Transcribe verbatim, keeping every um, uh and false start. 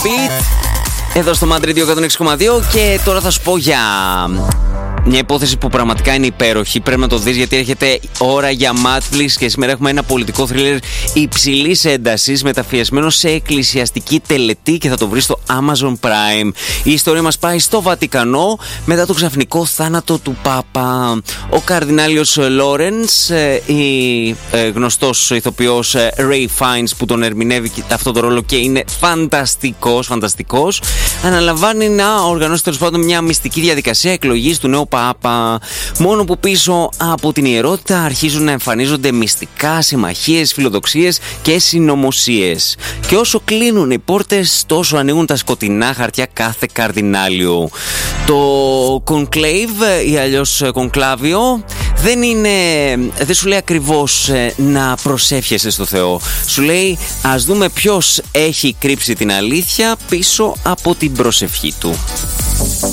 Beat εδώ στο Mad Radio εκατόν έξι κόμμα δύο. Και τώρα θα σου πω για μια υπόθεση που πραγματικά είναι υπέροχη. Πρέπει να το δεις, γιατί έρχεται ώρα για Madflix και σήμερα έχουμε ένα πολιτικό θρίλερ υψηλής έντασης μεταφιεσμένο σε εκκλησιαστική τελετή και θα το βρεις στο Amazon Prime. Η ιστορία μας πάει στο Βατικανό μετά το ξαφνικό θάνατο του Πάπα. Ο Καρδινάλιος Λόρενς, η γνωστός ηθοποιός Ray Fiennes που τον ερμηνεύει αυτό το ρόλο και είναι φανταστικός, φανταστικός, αναλαμβάνει να οργανώσει τέλος πάντων μια μυστική διαδικασία εκλογής του νέου Πάπα. Μόνο που πίσω από την ιερότητα αρχίζουν να εμφανίζονται μυστικά, συμμαχίες, φιλοδοξίες και συνωμοσίες. Και όσο κλείνουν οι πόρτες, τόσο ανοίγουν τα σκοτεινά χαρτιά κάθε καρδινάλιου. Το Conclave ή αλλιώς Κονκλάβιο δεν είναι, δεν σου λέει ακριβώς να προσεύχεσαι στο Θεό. Σου λέει ας δούμε ποιος έχει κρύψει την αλήθεια πίσω από την προσευχή του.